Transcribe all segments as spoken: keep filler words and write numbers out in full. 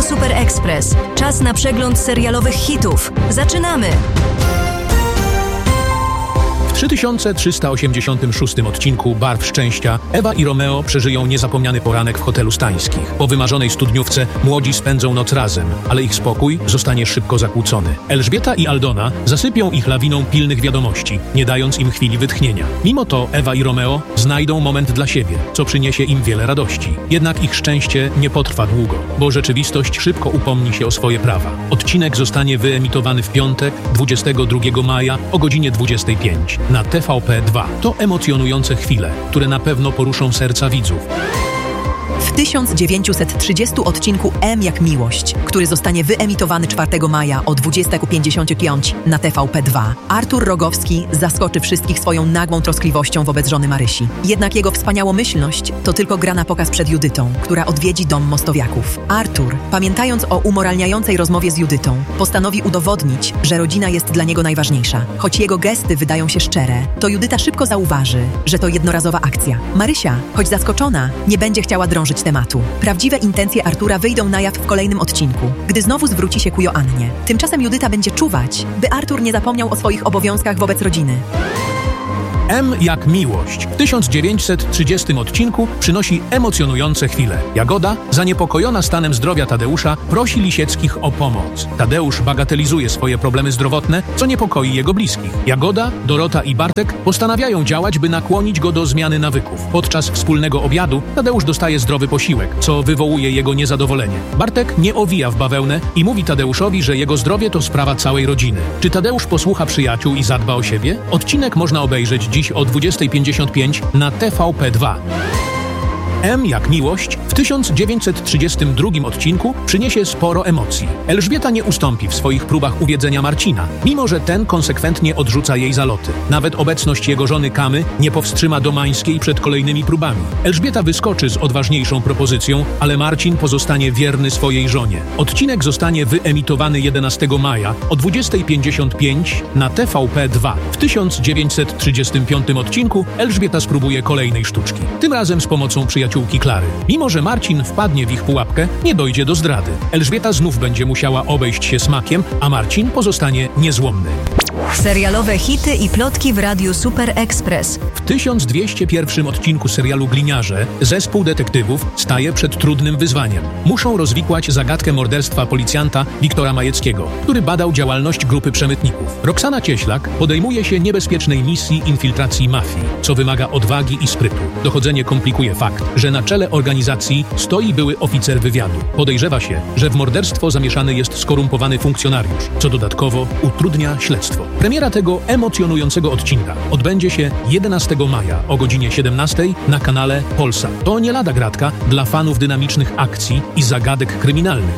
Super Express. Czas na przegląd serialowych hitów. Zaczynamy! W trzy tysiące trzysta osiemdziesiątym szóstym odcinku Barw Szczęścia Ewa i Romeo przeżyją niezapomniany poranek w hotelu Stańskich. Po wymarzonej studniówce młodzi spędzą noc razem, ale ich spokój zostanie szybko zakłócony. Elżbieta i Aldona zasypią ich lawiną pilnych wiadomości, nie dając im chwili wytchnienia. Mimo to Ewa i Romeo znajdą moment dla siebie, co przyniesie im wiele radości. Jednak ich szczęście nie potrwa długo, bo rzeczywistość szybko upomni się o swoje prawa. Odcinek zostanie wyemitowany w piątek, dwudziestego drugiego maja o godzinie dwudziestej piątej. Na T V P dwa. To emocjonujące chwile, które na pewno poruszą serca widzów. W tysiąc dziewięćset trzydziestym odcinku M jak miłość, który zostanie wyemitowany czwartego maja o dwudziesta pięćdziesiąt pięć na T V P dwa, Artur Rogowski zaskoczy wszystkich swoją nagłą troskliwością wobec żony Marysi. Jednak jego wspaniałomyślność to tylko gra na pokaz przed Judytą, która odwiedzi dom Mostowiaków. Artur, pamiętając o umoralniającej rozmowie z Judytą, postanowi udowodnić, że rodzina jest dla niego najważniejsza. Choć jego gesty wydają się szczere, to Judyta szybko zauważy, że to jednorazowa akcja. Marysia, choć zaskoczona, nie będzie chciała drążyć tematu. Prawdziwe intencje Artura wyjdą na jaw w kolejnym odcinku, gdy znowu zwróci się ku Joannie. Tymczasem Judyta będzie czuwać, by Artur nie zapomniał o swoich obowiązkach wobec rodziny. M jak miłość w tysiąc dziewięćset trzydziestym odcinku przynosi emocjonujące chwile. Jagoda, zaniepokojona stanem zdrowia Tadeusza, prosi Lisieckich o pomoc. Tadeusz bagatelizuje swoje problemy zdrowotne, co niepokoi jego bliskich. Jagoda, Dorota i Bartek postanawiają działać, by nakłonić go do zmiany nawyków. Podczas wspólnego obiadu Tadeusz dostaje zdrowy posiłek, co wywołuje jego niezadowolenie. Bartek nie owija w bawełnę i mówi Tadeuszowi, że jego zdrowie to sprawa całej rodziny. Czy Tadeusz posłucha przyjaciół i zadba o siebie? Odcinek można obejrzeć dziś o dwudziestej pięćdziesiąt pięć na T V P dwa. M jak miłość w tysiąc dziewięćset trzydziestym drugim odcinku przyniesie sporo emocji. Elżbieta nie ustąpi w swoich próbach uwiedzenia Marcina, mimo że ten konsekwentnie odrzuca jej zaloty. Nawet obecność jego żony Kamy nie powstrzyma Domańskiej przed kolejnymi próbami. Elżbieta wyskoczy z odważniejszą propozycją, ale Marcin pozostanie wierny swojej żonie. Odcinek zostanie wyemitowany jedenastego maja o dwudziestej pięćdziesiąt pięć na T V P dwa. W tysiąc dziewięćset trzydziestym piątym odcinku Elżbieta spróbuje kolejnej sztuczki. Tym razem z pomocą przyjaciół Klary. Mimo że Marcin wpadnie w ich pułapkę, nie dojdzie do zdrady. Elżbieta znów będzie musiała obejść się smakiem, a Marcin pozostanie niezłomny. Serialowe hity i plotki w Radiu Super Express. W tysiąc dwieście pierwszym odcinku serialu Gliniarze zespół detektywów staje przed trudnym wyzwaniem. Muszą rozwikłać zagadkę morderstwa policjanta Wiktora Majeckiego, który badał działalność grupy przemytników. Roxana Cieślak podejmuje się niebezpiecznej misji infiltracji mafii, co wymaga odwagi i sprytu. Dochodzenie komplikuje fakt, że na czele organizacji stoi były oficer wywiadu. Podejrzewa się, że w morderstwo zamieszany jest skorumpowany funkcjonariusz, co dodatkowo utrudnia śledztwo. Premiera tego emocjonującego odcinka odbędzie się jedenastego maja o godzinie siedemnastej na kanale Polsat. To nie lada gratka dla fanów dynamicznych akcji i zagadek kryminalnych.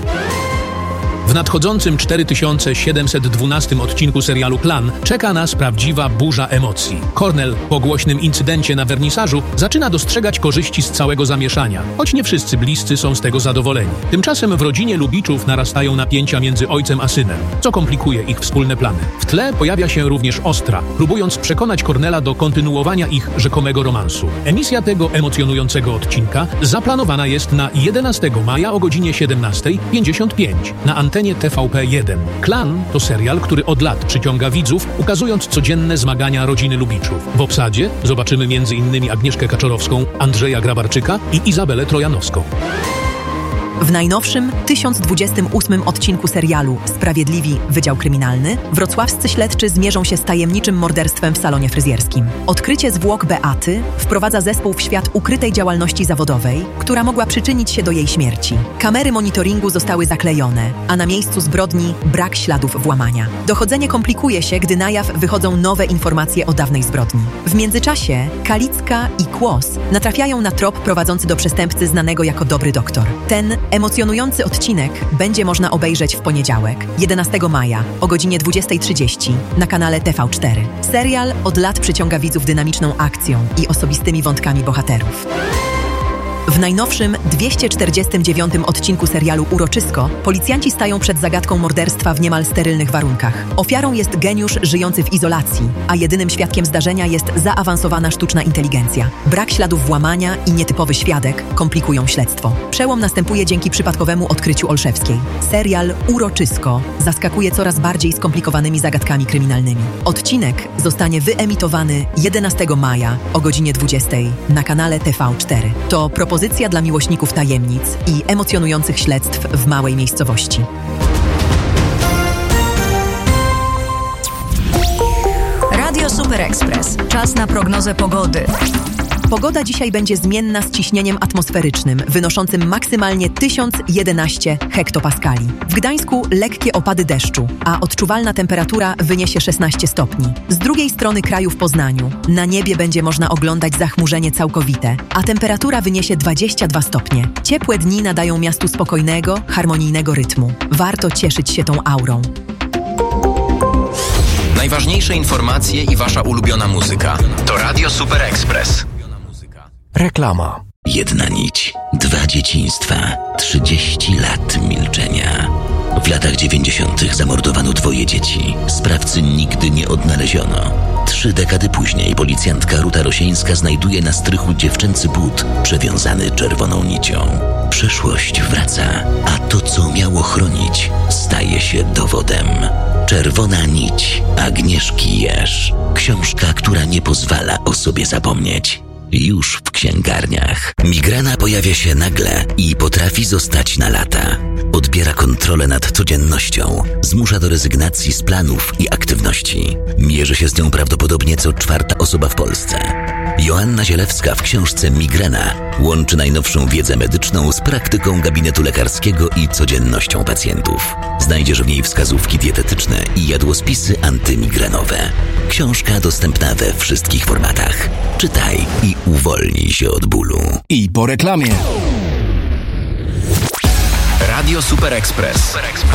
W nadchodzącym cztery tysiące siedemset dwunastym odcinku serialu Plan czeka nas prawdziwa burza emocji. Kornel po głośnym incydencie na wernisażu zaczyna dostrzegać korzyści z całego zamieszania, choć nie wszyscy bliscy są z tego zadowoleni. Tymczasem w rodzinie Lubiczów narastają napięcia między ojcem a synem, co komplikuje ich wspólne plany. W tle pojawia się również Ostra, próbując przekonać Kornela do kontynuowania ich rzekomego romansu. Emisja tego emocjonującego odcinka zaplanowana jest na jedenastego maja o godzinie siedemnastej pięćdziesiąt pięć na antenie T V P jeden. Klan to serial, który od lat przyciąga widzów, ukazując codzienne zmagania rodziny Lubiczów. W obsadzie zobaczymy między innymi Agnieszkę Kaczorowską, Andrzeja Grabarczyka i Izabelę Trojanowską. W najnowszym, tysiąc dwudziestym ósmym odcinku serialu Sprawiedliwi Wydział Kryminalny wrocławscy śledczy zmierzą się z tajemniczym morderstwem w salonie fryzjerskim. Odkrycie zwłok Beaty wprowadza zespół w świat ukrytej działalności zawodowej, która mogła przyczynić się do jej śmierci. Kamery monitoringu zostały zaklejone, a na miejscu zbrodni brak śladów włamania. Dochodzenie komplikuje się, gdy na jaw wychodzą nowe informacje o dawnej zbrodni. W międzyczasie Kalicka i Kłos natrafiają na trop prowadzący do przestępcy znanego jako Dobry Doktor. Ten emocjonujący odcinek będzie można obejrzeć w poniedziałek, jedenastego maja o godzinie dwudziestej trzydzieści na kanale T V cztery. Serial od lat przyciąga widzów dynamiczną akcją i osobistymi wątkami bohaterów. W najnowszym dwieście czterdziestym dziewiątym odcinku serialu Uroczysko policjanci stają przed zagadką morderstwa w niemal sterylnych warunkach. Ofiarą jest geniusz żyjący w izolacji, a jedynym świadkiem zdarzenia jest zaawansowana sztuczna inteligencja. Brak śladów włamania i nietypowy świadek komplikują śledztwo. Przełom następuje dzięki przypadkowemu odkryciu Olszewskiej. Serial Uroczysko zaskakuje coraz bardziej skomplikowanymi zagadkami kryminalnymi. Odcinek zostanie wyemitowany jedenastego maja o godzinie dwudziestej na kanale T V cztery. To propozycja dla miłośników tajemnic i emocjonujących śledztw w małej miejscowości. Radio Super Express. Czas na prognozę pogody. Pogoda dzisiaj będzie zmienna z ciśnieniem atmosferycznym, wynoszącym maksymalnie tysiąc jedenaście hektopaskali. W Gdańsku lekkie opady deszczu, a odczuwalna temperatura wyniesie szesnaście stopni. Z drugiej strony kraju w Poznaniu na niebie będzie można oglądać zachmurzenie całkowite, a temperatura wyniesie dwadzieścia dwa stopnie. Ciepłe dni nadają miastu spokojnego, harmonijnego rytmu. Warto cieszyć się tą aurą. Najważniejsze informacje i wasza ulubiona muzyka. To Radio Super Express. Reklama. Jedna nić, dwa dzieciństwa, trzydzieści lat milczenia. W latach dziewięćdziesiątych zamordowano dwoje dzieci. Sprawcy nigdy nie odnaleziono. Trzy dekady później policjantka Ruta Rosieńska znajduje na strychu dziewczęcy but przewiązany czerwoną nicią. Przeszłość wraca, a to, co miało chronić, staje się dowodem. Czerwona nić Agnieszki Jerz. Książka, która nie pozwala o sobie zapomnieć. Już w księgarniach. Migrena pojawia się nagle i potrafi zostać na lata. Odbiera kontrolę nad codziennością, zmusza do rezygnacji z planów i aktywności. Mierzy się z nią prawdopodobnie co czwarta osoba w Polsce. Joanna Zielewska w książce Migrena łączy najnowszą wiedzę medyczną z praktyką gabinetu lekarskiego i codziennością pacjentów. Znajdziesz w niej wskazówki dietetyczne i jadłospisy antymigrenowe. Książka dostępna we wszystkich formatach. Czytaj i uwolnij się od bólu. I po reklamie. Radio Super Express.